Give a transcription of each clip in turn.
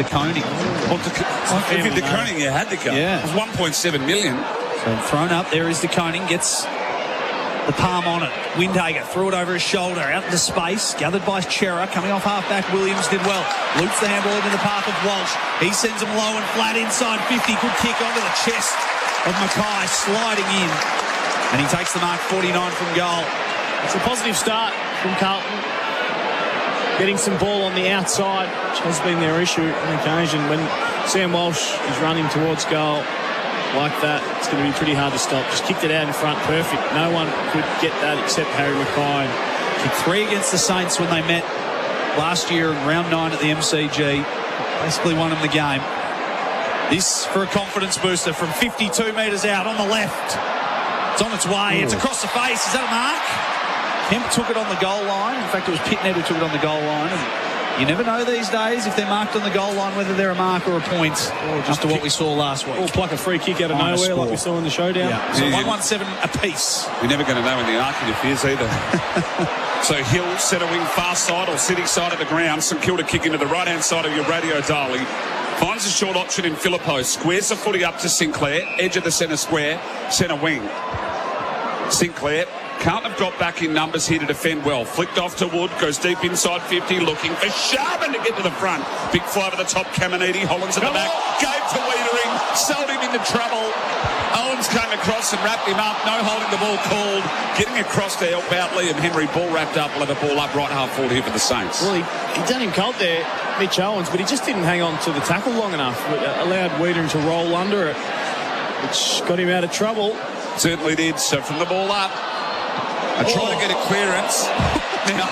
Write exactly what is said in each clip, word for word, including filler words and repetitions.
De Koning. Well, De- if you're De Koning, you had to go. Yeah. It was one point seven million. So thrown up. There is De Koning. Gets the palm on it. Windhager threw it over his shoulder, out into space, gathered by Chera, coming off half-back. Williams did well. Loops the handball into the path of Walsh. He sends him low and flat inside fifty. Good kick onto the chest of Mackay, sliding in. And he takes the mark forty-nine from goal. It's a positive start from Carlton. Getting some ball on the outside, which has been their issue on occasion. When Sam Walsh is running towards goal like that, it's going to be pretty hard to stop. Just kicked it out in front, perfect. No one could get that except Harry Mackay. Kicked three against the Saints when they met last year in round nine at the M C G. Basically won them the game. This for a confidence booster from fifty-two metres out on the left. It's on its way. Ooh. It's across the face. Is that a mark? Kemp took it on the goal line. In fact, it was Pitnet who took it on the goal line. And you never know these days if they're marked on the goal line whether they're a mark or a point, or just to what we saw last week. Or pluck a free kick out of Minus nowhere four. like we saw in the showdown. Yeah. So one one seven apiece. You're never going to know when the arc interferes either. So Hill, centre wing, far side or city side of the ground. St Kilda kick into the right-hand side of your radio dial. Finds a short option in Phillippo. Squares the footy up to Sinclair. Edge of the centre square. Centre wing. Sinclair. Can't have got back in numbers here to defend well. Flicked off to Wood, goes deep inside fifty, looking for Sharman to get to the front. Big fly to the top, Caminiti, Hollands at the back, gave to Wiedering, sold him into trouble. Owens came across and wrapped him up, no holding the ball called. Getting across to help out Liam Henry, ball wrapped up, let the ball up right half forward here for the Saints. Well, he, he done him cold there, Mitch Owens, but he just didn't hang on to the tackle long enough. Allowed Wiedering to roll under it, which got him out of trouble. Certainly did, so from the ball up, I try oh. to get a clearance. Now,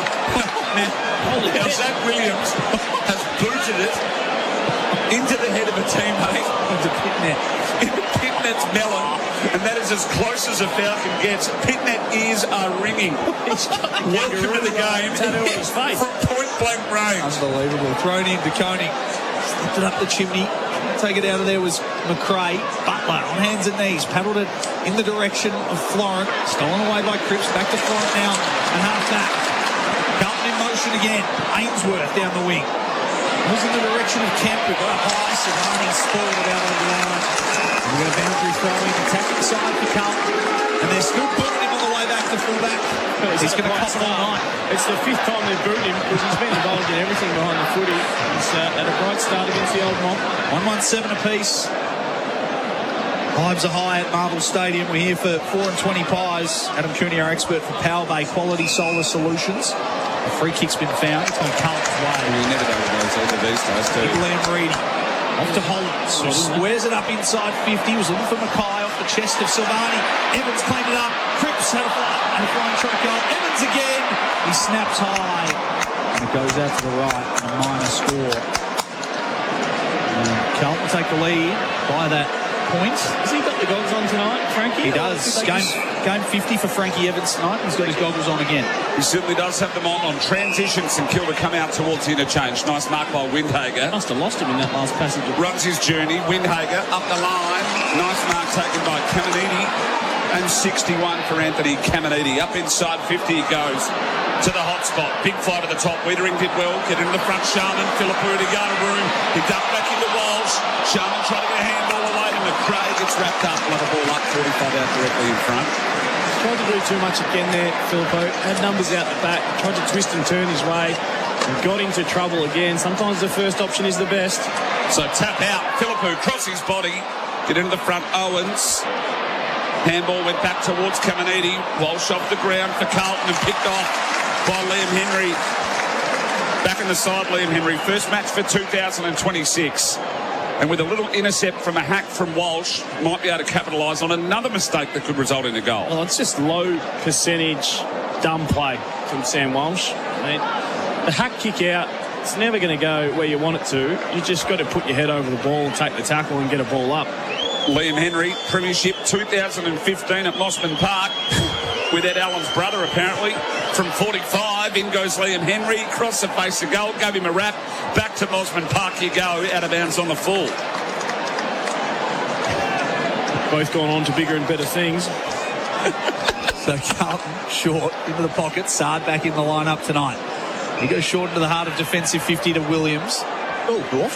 now Zach Williams has booted it into the head of a teammate. Into Pitnet. Into Pitnet's melon. And that is as close as a Falcon gets. Pitnet ears are ringing. Welcome to the game. Tattoo on his face. From point blank range. Unbelievable. Thrown in De Koning. Slipped it up the chimney. Take it out of there was McRae. Butler on hands and knees, paddled it in the direction of Florent. Stolen away by Cripps. Back to Florent now and half back. Carlton in motion again. Ainsworth down the wing. Moves in the direction of Kemp. We've got a high. Savani spoiled it out on the line. We've got a boundary throw in. Attacking side for Carlton. And they're still booting him on the way back to fullback. He's going to cop it all night. It's the fifth time they've booted him because he's been involved in everything behind the footy. He's uh, had a bright start against the old mob. one one seven apiece. Vibes are high at Marvel Stadium. We're here for four and twenty pies. Adam Cooney, our expert for Power Bay Quality Solar Solutions. A free kick's been found. It's on Carlton's way. You never know with those either these days too. Liam Reedy. Off to Hollands, who squares it up inside fifty. Was looking for Mackay off the chest of Silvani. Evans cleaned it up. Cripps had a, fly, had a flying shot goal. Evans again. He snaps high. And it goes out to the right. And a minor score. And Carlton take the lead by that point. Has he got the goggles on tonight, Frankie? He does. Game, game fifty for Frankie Evans tonight. He's got his goggles on again. He certainly does have them on. On transition, St Kilda come out towards the interchange. Nice mark by Windhager. Must have lost him in that last passage. Runs his journey. Windhager up the line. Nice mark taken by Caminiti. And sixty-one for Anthony Caminiti. Up inside fifty he goes to the hot spot. Big fly to the top. Wiedering did well. Get into the front. Sharman. Phillipou to go to room. He ducked back into Walsh. Sharman tried to get a handball away to McRae. Gets wrapped up. Another ball up. forty-five out directly in front. Tried to do too much again there, Phillipou. Had numbers out the back. Tried to twist and turn his way. And got into trouble again. Sometimes the first option is the best. So tap out. Phillipou cross his body. Get into the front. Owens. Handball went back towards Caminiti. Walsh off the ground for Carlton and picked off by Liam Henry. Back in the side, Liam Henry. First match for two thousand twenty-six. And with a little intercept from a hack from Walsh, might be able to capitalise on another mistake that could result in a goal. Well, it's just low percentage dumb play from Sam Walsh. I mean, the hack kick out, it's never going to go where you want it to. You just got to put your head over the ball and take the tackle and get a ball up. Liam Henry, Premiership two thousand fifteen at Mossman Park with Ed Allen's brother, apparently. From forty-five, in goes Liam Henry, crossed the face of goal, gave him a wrap. Back to Mossman Park you go, out of bounds on the full. Both gone on to bigger and better things. So Carlton short into the pocket. Sard back in the lineup tonight. He goes short into the heart of defensive fifty to Williams. Oh,